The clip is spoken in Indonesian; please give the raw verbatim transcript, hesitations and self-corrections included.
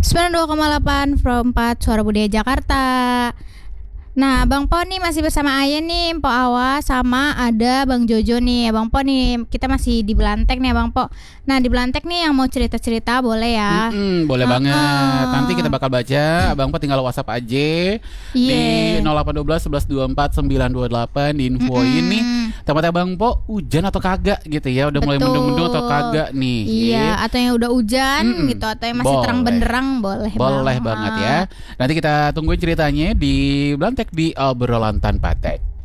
sembilan puluh dua koma delapan from empat Suara Budaya Jakarta. Nah, Bang Po nih masih bersama Ayen nih, Po Awa, sama ada Bang Jojo nih. Bang Po nih, kita masih di Belantek nih Bang Po. Nah, di Belantek nih yang mau cerita-cerita boleh ya? Mm-mm, boleh uh-uh. banget. Nanti kita bakal baca. Bang Po tinggal WhatsApp aja yeah. di nol delapan satu dua satu satu dua empat sembilan dua delapan. Diinfoin nih tempat Bang Po hujan atau kagak gitu ya. Udah Betul. mulai mendung-mendung atau kagak nih. Iya, atau yang udah hujan Mm-mm. gitu, atau yang masih boleh. terang benderang boleh, boleh banget. banget ya. Nanti kita tungguin ceritanya di Belantek di obrolan tanpa teks.